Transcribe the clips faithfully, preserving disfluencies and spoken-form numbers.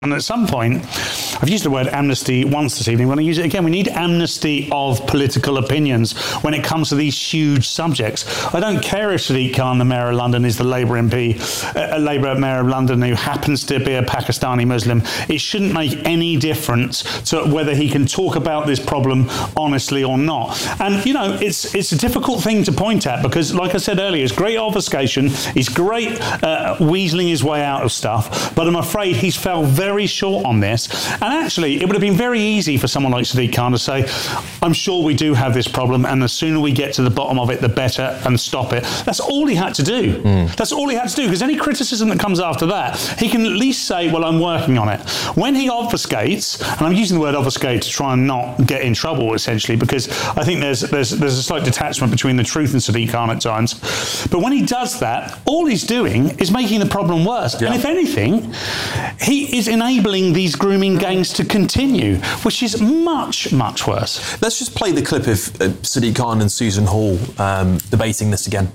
And at some point, I've used the word amnesty once this evening. When I use it again, we need amnesty of political opinions when it comes to these huge subjects. I don't care if Sadiq Khan, the Mayor of London, is the Labour M P, a Labour Mayor of London who happens to be a Pakistani Muslim. It shouldn't make any difference to whether he can talk about this problem honestly or not. And, you know, it's it's a difficult thing to point at because, like I said earlier, it's great obfuscation. He's great uh, weaseling his way out of stuff. But I'm afraid he's fell very very short on this. And actually, it would have been very easy for someone like Sadiq Khan to say, I'm sure we do have this problem, and the sooner we get to the bottom of it, the better, and stop it. That's all he had to do. Mm. That's all he had to do, because any criticism that comes after that, he can at least say, well, I'm working on it. When he obfuscates, and I'm using the word obfuscate to try and not get in trouble, essentially, because I think there's there's there's a slight detachment between the truth and Sadiq Khan at times. But when he does that, all he's doing is making the problem worse. Yeah. And if anything, he is in enabling these grooming gangs to continue, which is much, much worse. Let's just play the clip of uh, Sadiq Khan and Susan Hall um, debating this again.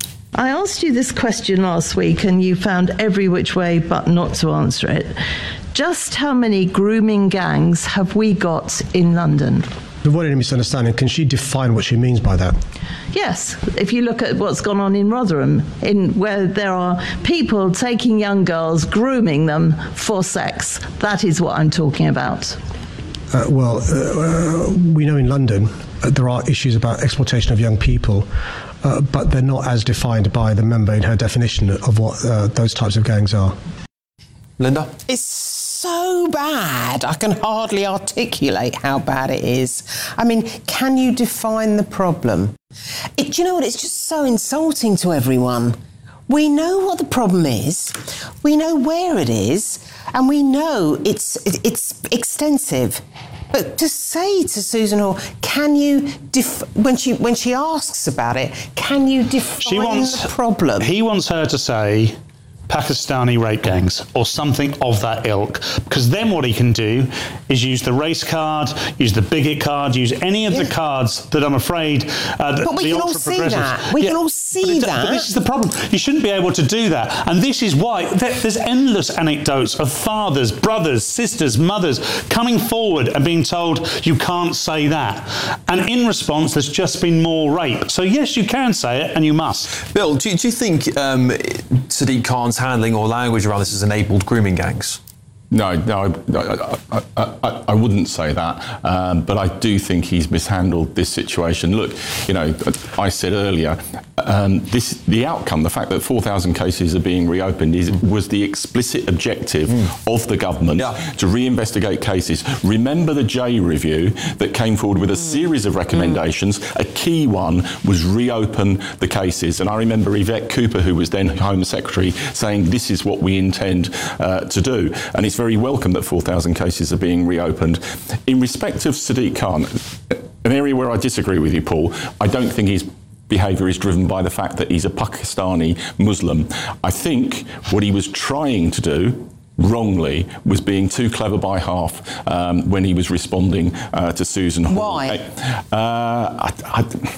I asked you this question last week and you found every which way but not to answer it. Just how many grooming gangs have we got in London? To avoid any misunderstanding, can she define what she means by that? Yes, if you look at what's gone on in Rotherham, in where there are people taking young girls, grooming them for sex, that is what I'm talking about. Uh, well, uh, we know in London uh, there are issues about exploitation of young people, uh, but they're not as defined by the member in her definition of what uh, those types of gangs are. Linda? It's so bad, I can hardly articulate how bad it is. I mean, can you define the problem? It, do you know what, it's just so insulting to everyone. We know what the problem is, we know where it is, and we know it's it, it's extensive. But to say to Susan Hall, can you, def- when she when she asks about it, can you define she wants, the problem? He wants her to say Pakistani rape gangs or something of that ilk, because then what he can do is use the race card, use the bigot card, use any of yeah. the cards that I'm afraid uh, but we the can all see that we yeah, can all see but that but this is the problem, you shouldn't be able to do that, and this is why there's endless anecdotes of fathers, brothers, sisters, mothers coming forward and being told you can't say that, and in response there's just been more rape. So yes, you can say it and you must. Bill, do, do you think um, Sadiq Khan's handling or language around this has enabled grooming gangs? No, no, I, I, I, I wouldn't say that, um, but I do think he's mishandled this situation. Look, you know, I said earlier, um, this the outcome, the fact that four thousand cases are being reopened is, was the explicit objective mm. of the government yeah. to reinvestigate cases. Remember the J review that came forward with a mm. series of recommendations. Mm. A key one was reopen the cases. And I remember Yvette Cooper, who was then Home Secretary, saying this is what we intend uh, to do. And it's very welcome that four thousand cases are being reopened. In respect of Sadiq Khan, an area where I disagree with you, Paul, I don't think his behaviour is driven by the fact that he's a Pakistani Muslim. I think what he was trying to do, wrongly, was being too clever by half um, when he was responding uh, to Susan Hall. Why? Uh, I, I,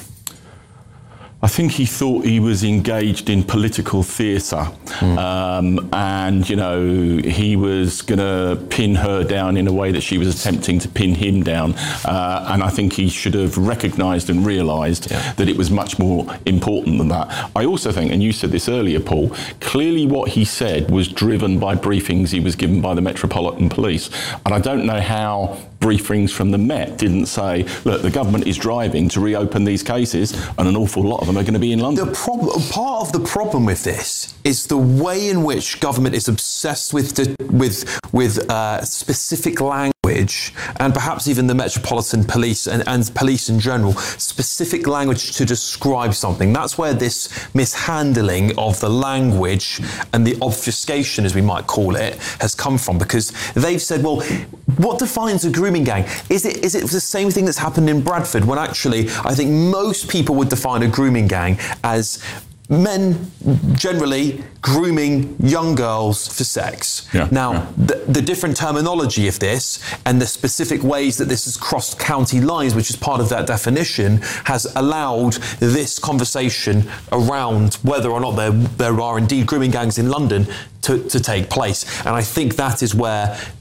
I think he thought he was engaged in political theatre, mm. um, and, you know, he was going to pin her down in a way that she was attempting to pin him down, uh, and I think he should have recognised and realised yeah. that it was much more important than that. I also think, and you said this earlier, Paul, clearly what he said was driven by briefings he was given by the Metropolitan Police, and I don't know how briefings from the Met didn't say, look, the government is driving to reopen these cases and an awful lot of them are going to be in London. The prob- part of the problem with this is the way in which government is obsessed with de- with with uh, specific language, and perhaps even the Metropolitan Police and, and police in general, specific language to describe something. That's where this mishandling of the language and the obfuscation, as we might call it, has come from, because they've said, well, what defines a grooming gang? Is it is it the same thing that's happened in Bradford, when actually I think most people would define a grooming gang as men generally grooming young girls for sex. Yeah, now, yeah. The, the different terminology of this and the specific ways that this has crossed county lines, which is part of that definition, has allowed this conversation around whether or not there, there are indeed grooming gangs in London to, to take place. And I think that is where